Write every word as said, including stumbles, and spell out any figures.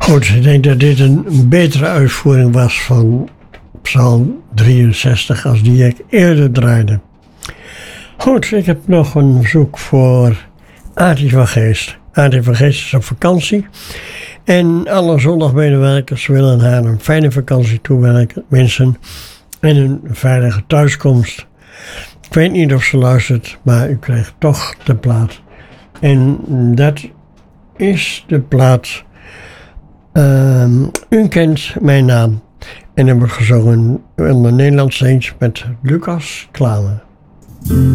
Goed, ik denk dat dit een betere uitvoering was van Psalm drieënzestig als die ik eerder draaide. Goed, ik heb nog een verzoek voor Aartie van Geest. Aartie van Geest is op vakantie. En alle zondagmedewerkers willen haar een fijne vakantie toewensen en een veilige thuiskomst. Ik weet niet of ze luistert, maar u krijgt toch de plaat. En dat is de plaat uh, U kent mijn naam. En dan wordt gezongen onder Nederlands eens met Lucas Klamer.